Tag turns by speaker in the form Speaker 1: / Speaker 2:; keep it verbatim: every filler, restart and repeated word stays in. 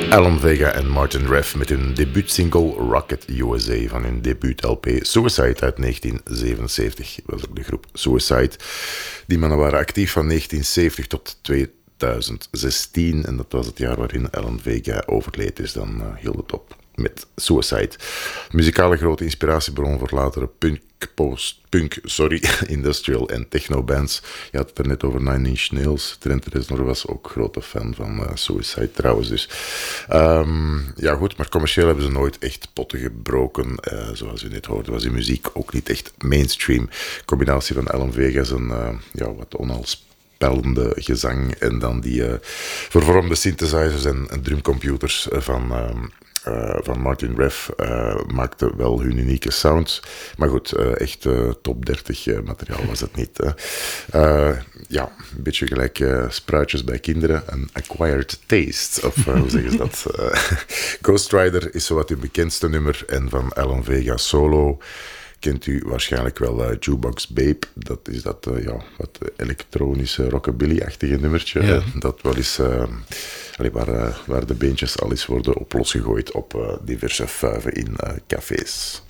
Speaker 1: Alan Vega en Martin Reff met hun debuutsingle Rocket U S A van hun debuut-L P Suicide uit negentien zevenenzeventig. Dat was ook de groep Suicide. Die mannen waren actief van negentien zeventig tot tweeduizend zestien en dat was het jaar waarin Alan Vega overleed. Dus dan uh, hield het op met Suicide. Muzikale grote inspiratiebron voor latere punk, post, punk, sorry, industrial en techno bands. Je had het er net over Nine Inch Nails. Trent Reznor was ook grote fan van uh, Suicide trouwens. Dus um, ja goed, maar commercieel hebben ze nooit echt potten gebroken. Uh, zoals u net hoorde was die muziek ook niet echt mainstream. Combinatie van Alan Vega's en uh, ja, wat onals spellende gezang en dan die uh, vervormde synthesizers en, en drumcomputers van, uh, uh, van Martin Reff uh, maakten wel hun unieke sound. Maar goed, uh, echt uh, top dertig uh, materiaal was het niet. Uh. Uh, ja, een beetje gelijk uh, spruitjes bij kinderen. Een acquired taste, of uh, hoe zeggen ze dat? Uh, Ghost Rider is zowat hun bekendste nummer en van Alan Vega solo kent u waarschijnlijk wel uh, Jukebox Babe. Dat is dat uh, ja, wat elektronische rockabilly-achtige nummertje. Ja. Dat wel eens, uh, allee, waar, uh, waar de beentjes al eens worden op losgegooid op uh, diverse fuiven in uh, cafés.